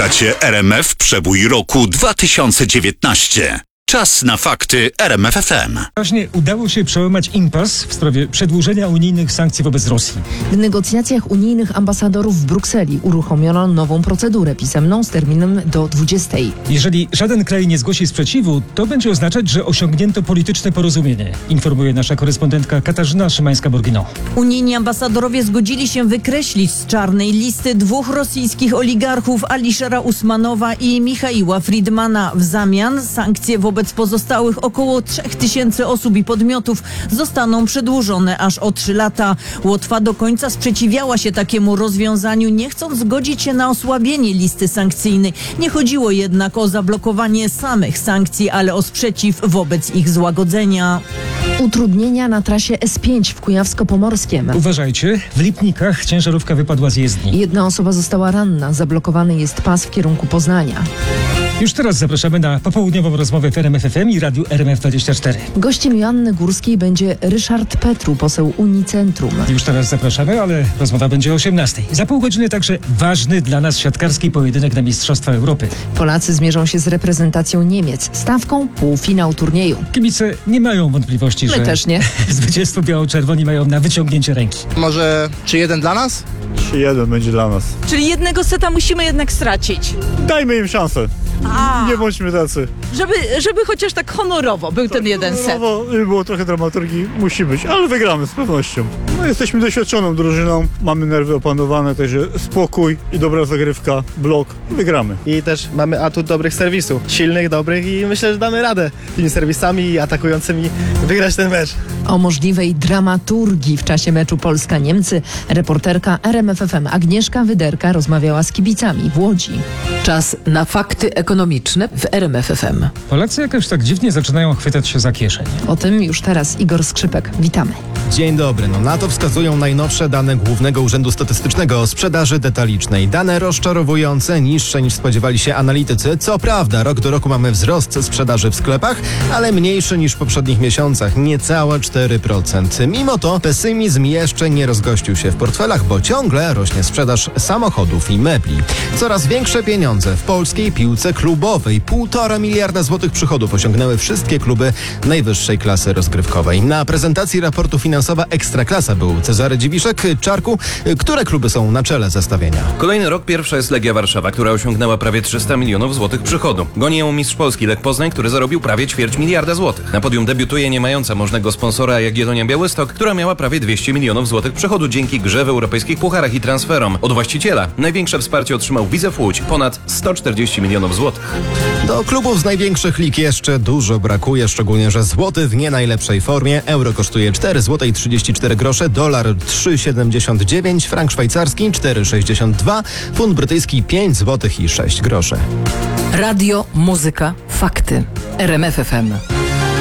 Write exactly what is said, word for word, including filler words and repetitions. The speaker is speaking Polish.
Oglądacie R M F Przebój roku dwa tysiące dziewiętnaście. Czas na fakty R M F F M. Właśnie udało się przełamać impas w sprawie przedłużenia unijnych sankcji wobec Rosji. W negocjacjach unijnych ambasadorów w Brukseli uruchomiono nową procedurę pisemną z terminem do dwudziestej. Jeżeli żaden kraj nie zgłosi sprzeciwu, to będzie oznaczać, że osiągnięto polityczne porozumienie, informuje nasza korespondentka Katarzyna Szymańska-Borgino. Unijni ambasadorowie zgodzili się wykreślić z czarnej listy dwóch rosyjskich oligarchów, Aliszera Usmanowa i Michaiła Friedmana. W zamian sankcje wobec Wobec pozostałych około trzech tysięcy osób i podmiotów zostaną przedłużone aż o trzy lata. Łotwa do końca sprzeciwiała się takiemu rozwiązaniu, nie chcąc zgodzić się na osłabienie listy sankcyjnej. Nie chodziło jednak o zablokowanie samych sankcji, ale o sprzeciw wobec ich złagodzenia. Utrudnienia na trasie S pięć w Kujawsko-Pomorskiem. Uważajcie, w Lipnikach ciężarówka wypadła z jezdni. Jedna osoba została ranna. Zablokowany jest pas w kierunku Poznania. Już teraz zapraszamy na popołudniową rozmowę w R M F F M i Radiu R M F dwadzieścia cztery. Gościem Joanny Górskiej będzie Ryszard Petru, poseł Unicentrum. Już teraz zapraszamy, ale rozmowa będzie o osiemnastej. Za pół godziny także ważny dla nas siatkarski pojedynek na Mistrzostwa Europy. Polacy zmierzą się z reprezentacją Niemiec. Stawką półfinał turnieju. Kibice nie mają wątpliwości, My że też nie. zwycięstwo biało-czerwoni mają na wyciągnięcie ręki. Może trzy jeden dla nas? trzy jeden będzie dla nas. Czyli jednego seta musimy jednak stracić. Dajmy im szansę. A, Nie bądźmy tacy. żeby, żeby chociaż tak honorowo był ten jeden set. No, było trochę dramaturgii, musi być, ale wygramy z pewnością. No, jesteśmy doświadczoną drużyną, mamy nerwy opanowane, także spokój i dobra zagrywka, blok, wygramy. I też mamy atut dobrych serwisów, silnych, dobrych i myślę, że damy radę tymi serwisami atakującymi wygrać ten mecz. O możliwej dramaturgii w czasie meczu Polska-Niemcy reporterka R M F F M Agnieszka Wyderka rozmawiała z kibicami w Łodzi. Czas na fakty ekonomiczne w R M F F M. Polacy jakoś tak dziwnie zaczynają chwytać się za kieszeń. O tym już teraz Igor Skrzypek. Witamy. Dzień dobry. No na to wskazują najnowsze dane Głównego Urzędu Statystycznego o sprzedaży detalicznej. Dane rozczarowujące, niższe niż spodziewali się analitycy. Co prawda, rok do roku mamy wzrost sprzedaży w sklepach, ale mniejszy niż w poprzednich miesiącach, niecałe cztery procent. Mimo to pesymizm jeszcze nie rozgościł się w portfelach, bo ciągle rośnie sprzedaż samochodów i mebli. Coraz większe pieniądze w polskiej piłce klubowej. Półtora miliarda złotych przychodów osiągnęły wszystkie kluby najwyższej klasy rozgrywkowej. Na prezentacji raportu finansowa Ekstraklasa był Cezary Dziwiszek. Czarku, które kluby są na czele zestawienia? Kolejny rok pierwsza jest Legia Warszawa, która osiągnęła prawie trzysta milionów złotych przychodu. Goni ją mistrz Polski Lech Poznań, który zarobił prawie ćwierć miliarda złotych. Na podium debiutuje nie mająca możnego sponsora Jagiellonia Białystok, która miała prawie dwieście milionów złotych przychodu dzięki grze w europejskich pucharach i transferom. Od właściciela największe wsparcie otrzymał Widzew Łódź, ponad sto czterdzieści milionów złotych. Do klubów z największych lig jeszcze dużo brakuje, szczególnie że złoty w nie najlepszej formie. Euro kosztuje cztery złote i trzydzieści cztery grosze, dolar trzy siedemdziesiąt dziewięć, frank szwajcarski cztery sześćdziesiąt dwa, funt brytyjski pięć złotych i sześć groszy. Radio, muzyka, fakty. R M F F M.